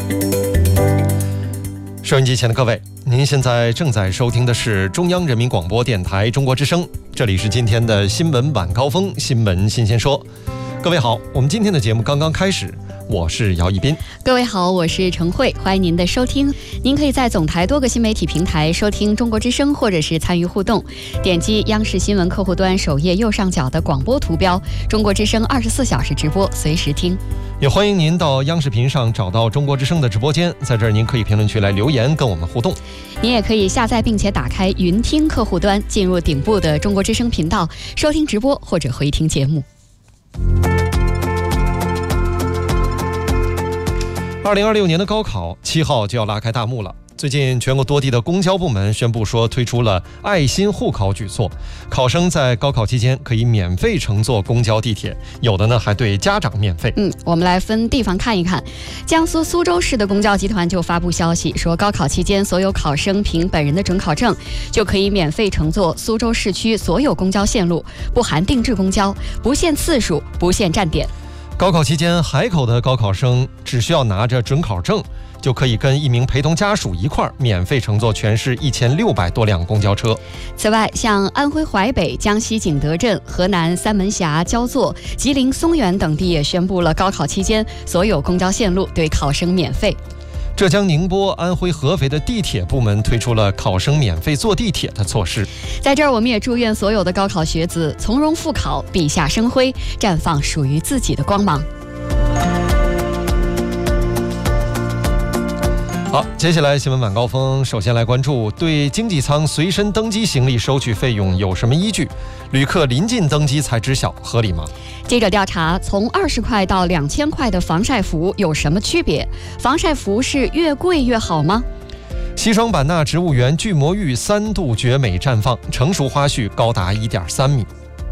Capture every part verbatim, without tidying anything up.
收音机前的各位，您现在正在收听的是中央人民广播电台中国之声，这里是今天的新闻晚高峰，新闻新鲜说。各位好，我们今天的节目刚刚开始，我是姚一斌。 各位好，我是程慧，欢迎您的收听。您可以在总台多个新媒体平台收听中国之声，或者是参与互动，点击央视新闻客户端首页右上角的广播图标，中国之声二十四小时直播，随时听。 也欢迎您到央视频上找到中国之声的直播间，在这儿您可以评论区来留言跟我们互动。 您也可以下载并且打开云听客户端，进入顶部的中国之声频道，收听直播或者回听节目。 二零二六年的高考七号就要拉开大幕了。最近全国多地的公交部门宣布说，推出了爱心护考举措，考生在高考期间可以免费乘坐公交地铁，有的呢还对家长免费。 嗯，我们来分地方看一看。江苏苏州市的公交集团就发布消息说，高考期间所有考生凭本人的准考证就可以免费乘坐苏州市区所有公交线路，不含定制公交，不限次数，不限站点。 高考期间，海口的高考生只需要拿着准考证，就可以跟一名陪同家属一块儿免费乘坐全市一千六百多辆公交车。 此外，像安徽淮北、江西景德镇、河南三门峡、焦作、吉林松原等地也宣布了高考期间所有公交线路对考生免费。 浙江宁波、安徽合肥的地铁部门推出了考生免费坐地铁的措施。 在这儿，我们也祝愿所有的高考学子从容复考，笔下生辉，绽放属于自己的光芒。 好，接下来新闻晚高峰，首先来关注对经济舱随身登机行李收取费用有什么依据？旅客临近登机才知晓，合理吗？ 记者调查，从二十块到两千块的防晒服有什么区别？防晒服是越贵越好吗？ 西双版纳植物园巨魔芋三度绝美绽放，成熟花序高达一点三米。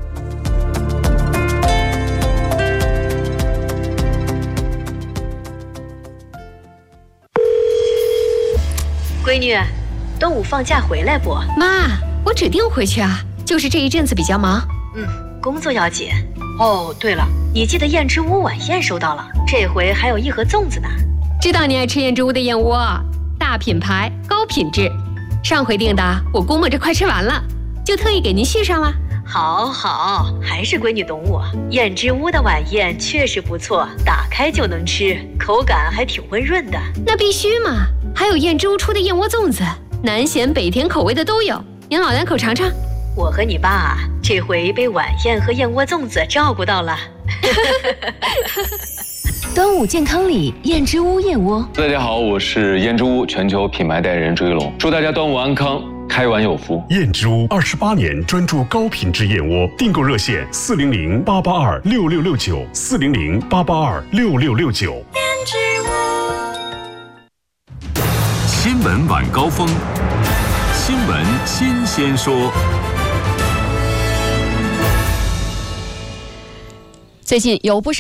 闺女，端午放假回来不？ 妈，我指定回去啊，就是这一阵子比较忙。 嗯，工作要紧。哦，对了，你记得燕之屋晚宴收到了，这回还有一盒粽子呢。 知道你爱吃燕之屋的燕窝，大品牌，高品质。上回订的，我估摸着快吃完了，就特意给您续上了。 好好，还是闺女懂我。燕之屋的晚宴确实不错，打开就能吃，口感还挺温润的。 那必须嘛，还有燕之屋出的燕窝粽子，南咸北甜口味的都有，您老两口尝尝。 我和你爸这回被晚宴和燕窝粽子照顾到了。 端午健康礼，燕之屋燕窝。 大家好，我是燕之屋全球品牌代言人朱一龙，祝大家端午安康，开完有福。 燕之屋二十八年专注高品质燕窝，订购热线四零零八八二六六六九四零零八八二六六六九。 燕之屋。 新闻晚高峰，新闻新鲜说。 最近有不少